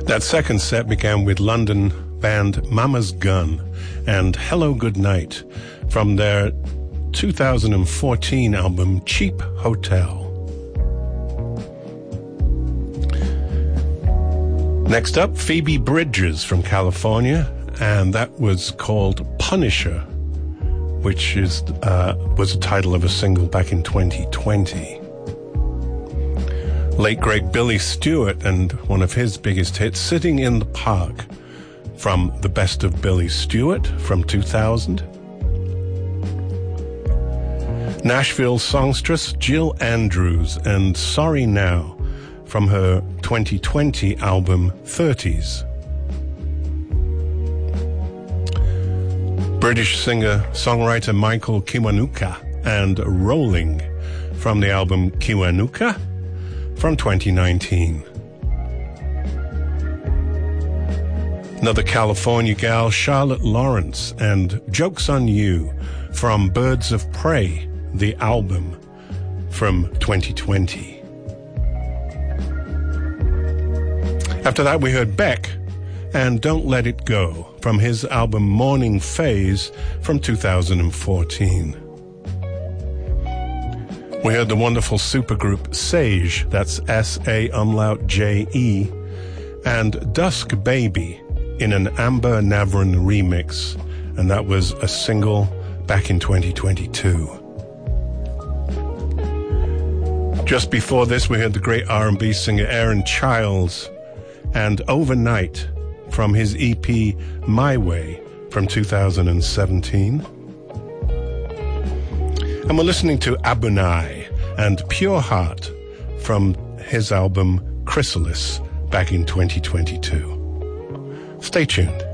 That second set began with London band Mama's Gun and Hello Goodnight from their 2014 album Cheap Hotel. Next up, Phoebe Bridgers from California, and that was called Punisher, which was the title of a single back in 2020. Late great Billy Stewart and one of his biggest hits, Sitting in the Park, from The Best of Billy Stewart from 2000. Nashville songstress Jill Andrews and Sorry Now from her 2020 album 30s. British singer-songwriter Michael Kiwanuka and Rolling from the album Kiwanuka from 2019. Another California gal, Charlotte Lawrence, and Joke's on You from Birds of Prey, the album from 2020. After that, we heard Beck and Don't Let It Go from his album Morning Phase from 2014. We heard the wonderful supergroup Sage, that's S-A-J-E, and Dusk Baby in an Amber Navran remix, and that was a single back in 2022. Just before this, we heard the great R&B singer Aaron Childs and Overnight from his EP My Way from 2017. And we're listening to Abunai and Pure Heart from his album Chrysalis back in 2022. Stay tuned.